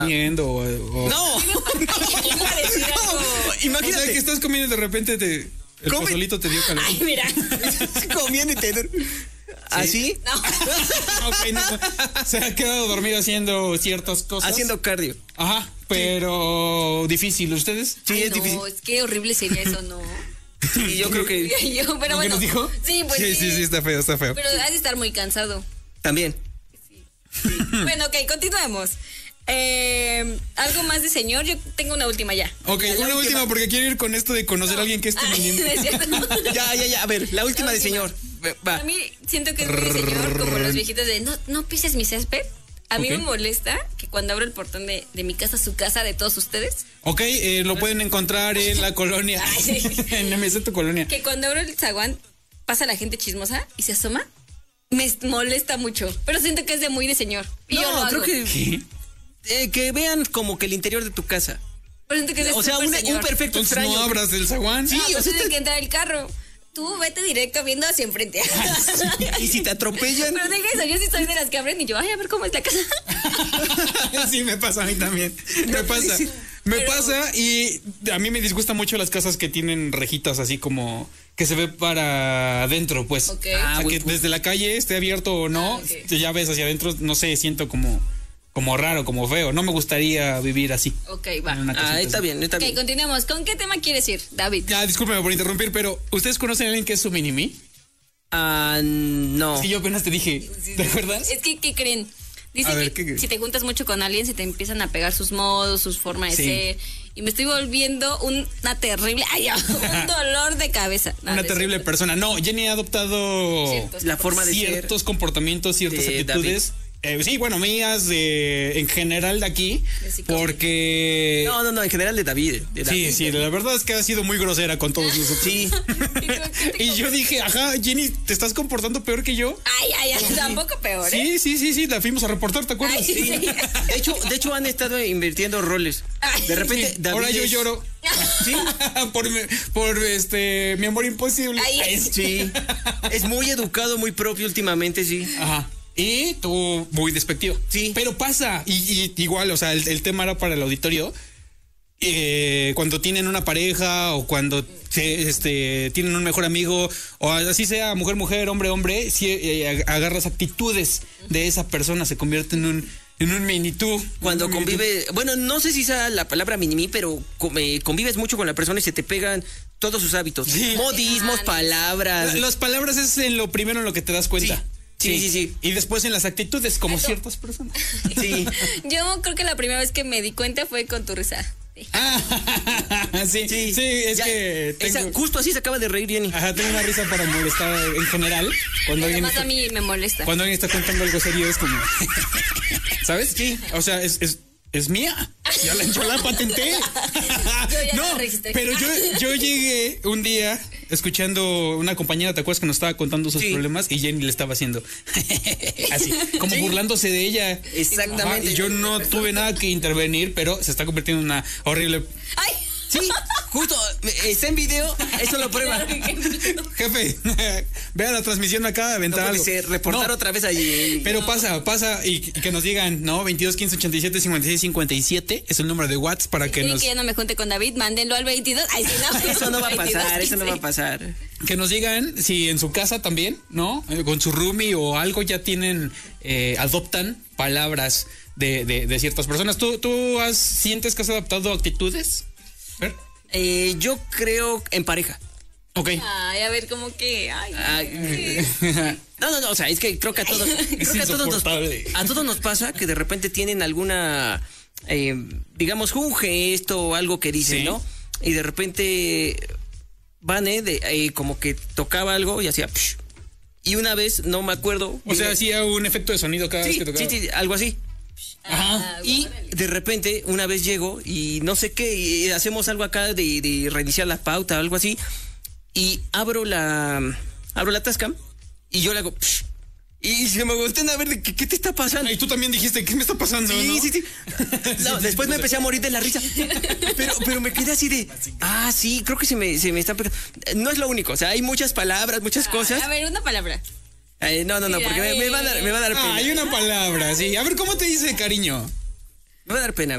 comiendo No. Imagínate. O sea, que estás comiendo y de repente el pozolito te dio calor. Ay, mira. Comiendo y te... ¿Así? No. Okay, no. Se ha quedado dormido haciendo ciertas cosas. Haciendo cardio. Ajá, pero difícil. ¿Ustedes? Sí, Ay, es no, difícil. es que horrible sería eso, ¿no? Sí, yo creo que... Pero bueno. ¿Nos dijo? Sí, pues Sí, está feo. Pero has de estar muy cansado. También. Sí. Bueno, ok, continuemos. Algo más de señor, yo tengo una última ya. Ok, una última porque quiero ir con esto de conocer a alguien que esté viniendo. Ya. A ver, la última de señor. Va. A mí siento que es muy de señor, como los viejitos de no pises mi césped. A mí me molesta que cuando abro el portón de mi casa, su casa, de todos ustedes. Ok, lo pueden encontrar en la colonia. En MC tu colonia. Que cuando abro el zaguán, pasa la gente chismosa y se asoma. Me molesta mucho, pero siento que es de muy de señor. Y yo lo hago. Creo que... ¿Qué? Que vean como que el interior de tu casa. Pero siento que es de O sea, un señor. perfecto Entonces extraño. no abras el zaguán. Sí, o sea, tiene que entrar el carro. Tú vete directo viendo hacia enfrente. Y si te atropellan. Pero deja eso, yo sí soy de las que abren y yo, ay, a ver cómo es la casa. Sí, me pasa a mí también. Me pasa y a mí me disgustan mucho las casas que tienen rejitas así como que se ve para adentro, pues. Ok. O sea, que desde la calle esté abierto o no, ok. ya ves hacia adentro, no sé, siento como raro, como feo. No me gustaría vivir así. Ok, va. en una casita Está así. bien. Ok, continuemos. ¿Con qué tema quieres ir, David? Ya, discúlpeme por interrumpir, pero ¿ustedes conocen a alguien que es su mini-me? No. Sí, yo apenas te dije, ¿te acuerdas? Es que, ¿qué creen? Dicen A ver, que ¿qué? si te juntas mucho con alguien, se te empiezan a pegar sus modos, sus formas de Sí. ser. Y me estoy volviendo una terrible, un dolor de cabeza. No, Una no es terrible cierto. persona. No, Jenny ha adoptado Ciertos La forma de ser. ciertos comportamientos, ciertas de actitudes. Sí, bueno, mías en general de aquí, De psicólogo. porque... No, en general de David. Sí, la verdad es que ha sido muy grosera con todos nosotros. Sí. Y yo dije, ajá, Jenny, ¿te estás comportando peor que yo? Ay, tampoco peor, ¿eh? Sí, la fuimos a reportar, ¿te acuerdas? Ay, sí. De hecho han estado invirtiendo roles. De repente, David Ahora yo es- lloro. Sí. por mi amor imposible. Ay, Sí. Es muy educado, muy propio últimamente, sí. Ajá. Y tú muy despectivo. Sí. Pero pasa. Y igual, o sea, el tema era para el auditorio. Cuando tienen una pareja o cuando tienen un mejor amigo o así sea mujer, hombre, si agarras actitudes de esa persona, se convierte en un mini tú. Cuando Un mini tú. convive, bueno, no sé si sea la palabra mini pero convives mucho con la persona y se te pegan todos sus hábitos. Sí. Modismos, palabras. Las palabras es en lo primero en lo que te das cuenta. Sí. Y después en las actitudes, como ciertas personas. Sí. Yo creo que la primera vez que me di cuenta fue con tu risa. Sí. Sí, es Ya, que tengo... justo así se acaba de reír Jenny. Ajá, tengo una risa para molestar en general. Cuando alguien, Además a mí me molesta. cuando alguien está contando algo serio es como... ¿Sabes? Sí. O sea, es mía. Yo la patenté. ya No, la registré. pero yo llegué un día escuchando una compañera, ¿te acuerdas que nos estaba contando sus Sí. problemas? Y Jenny le estaba haciendo así, como burlándose de ella. Exactamente. Ajá, y yo no tuve nada que intervenir, pero se está convirtiendo en una horrible... Ay. Sí, justo, está en video, eso lo prueba. Jefe, vea la transmisión acá, No aventar puede algo. ser, reportar No, otra vez allí. pero pasa y que nos digan, ¿no? 22 15 87 56 57 es el número de WhatsApp para que Quieren nos que ya no me junte con David, mándenlo al 22. Ay, sí, no. Eso no va a 22, pasar, eso no va a 15. pasar. que nos digan si en su casa también, ¿no? Con su roomie o algo ya tienen adoptan palabras de ciertas personas. ¿Tú sientes que has adaptado actitudes? ¿Ver? Yo creo en pareja. Ok. Ay, a ver, como que. Ay, No, o sea, es que creo que a todos, insoportable. a todos nos pasa que de repente tienen alguna, digamos, un gesto o algo que dicen, Sí. ¿no? Y de repente como que tocaba algo y hacía, psh. Y una vez, no me acuerdo. O sea, hacía un efecto de sonido cada vez sí, que tocaba. sí, algo así. Ajá. Y de repente, una vez llego y no sé qué, y hacemos algo acá de reiniciar la pauta, algo así, y abro la Tascam y yo le hago, psh, y se me voltean a ver de qué te está pasando. Y tú también dijiste, ¿qué me está pasando? Sí, ¿no? sí. No, después me empecé a morir de la risa. Pero me quedé así de, sí, creo que se me está pegando. No es lo único, o sea, hay muchas palabras, muchas cosas. A ver, una palabra. No, porque me va a dar pena. Hay una palabra, sí. A ver, ¿cómo te dice cariño? Me va a dar pena.